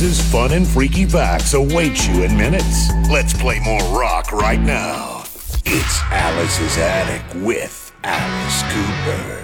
Alice's fun and freaky facts await you in minutes. Let's play more rock right now. It's Alice's Attic with Alice Cooper.